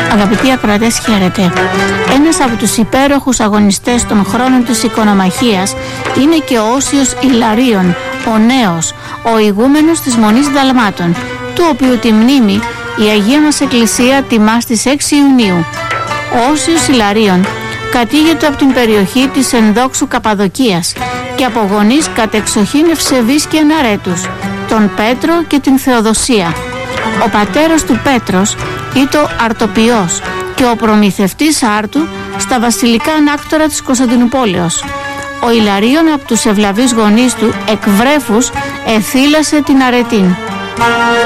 Αγαπητοί ακροατές, χαίρετε. Ένας από τους υπέροχους αγωνιστές των χρόνων της οικονομαχίας είναι και ο Όσιος Ιλαρίων, ο νέος, ο ηγούμενος της Μονής Δαλμάτων, του οποίου τη μνήμη η Αγία μας Εκκλησία τιμά στις 6 Ιουνίου. Ο Όσιος Ιλαρίων κατήγεται από την περιοχή της ενδόξου Καπαδοκίας και από γονείς κατεξοχήν ευσεβείς και εναρέτους, τον Πέτρο και την Θεοδοσία. Ο πατέρας του Πέτρος ήταν αρτοποιός και ο προμηθευτής άρτου στα βασιλικά ανάκτορα της Κωνσταντινουπόλεως. Ο Ιλαρίων από τους ευλαβείς γονείς του εκ βρέφους εθήλασε την αρετήν.